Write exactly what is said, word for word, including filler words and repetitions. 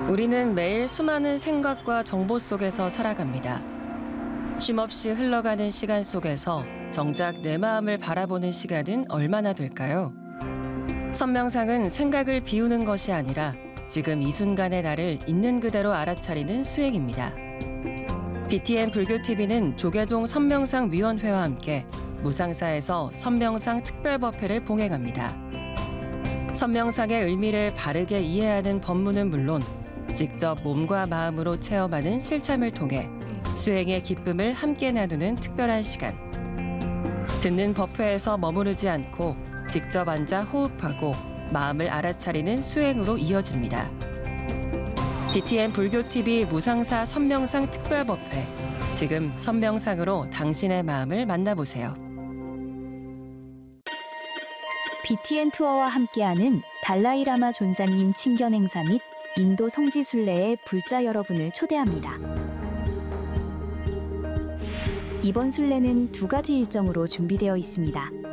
우리는 매일 수많은 생각과 정보 속에서 살아갑니다. 쉼없이 흘러가는 시간 속에서 정작 내 마음을 바라보는 시간은 얼마나 될까요? 선명상은 생각을 비우는 것이 아니라 지금 이 순간의 나를 있는 그대로 알아차리는 수행입니다. 비티엔 불교티비는 조계종 선명상 위원회와 함께 무상사에서 선명상 특별법회를 봉행합니다. 선명상의 의미를 바르게 이해하는 법문은 물론 직접 몸과 마음으로 체험하는 실참을 통해 수행의 기쁨을 함께 나누는 특별한 시간. 듣는 법회에서 머무르지 않고 직접 앉아 호흡하고 마음을 알아차리는 수행으로 이어집니다. 비티엔 불교티비 무상사 선명상 특별법회. 지금 선명상으로 당신의 마음을 만나보세요. 비티엔 투어와 함께하는 달라이라마 존자님 친견 행사 및 인도 성지 순례에 불자 여러분을 초대합니다. 이번 순례는 두 가지 일정으로 준비되어 있습니다.